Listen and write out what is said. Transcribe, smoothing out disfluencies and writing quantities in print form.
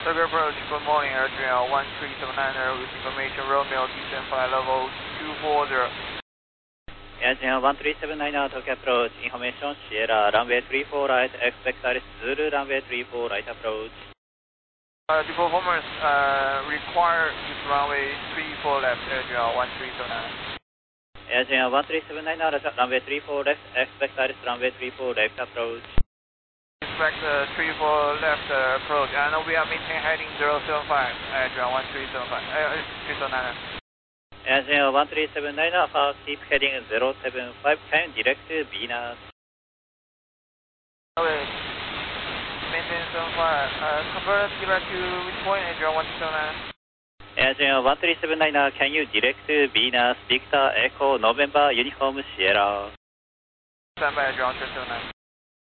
Circle approach, good morning, Adrian 1379 with information Romeo descent flight level 240. Adrian 1379 Tokyo approach, information Sierra, runway 34 right, expect Alice Zulu, runway 34 right approach. The performance require is runway 34 left, Adrian 1379. Adrian 1379 runway 34 left, expect Alice runway 34 left approach. Expect 34 left approach, and we are maintaining heading 075, Adrian 1375, 379. Adrian 1379, keep heading 075, can you direct to Venus? Okay, maintain 75, convert direct to which point, Adrian 1379? Adrian 1379, can you direct to Venus, Victor Echo November Uniform Sierra? Stand by, Adrian 1379.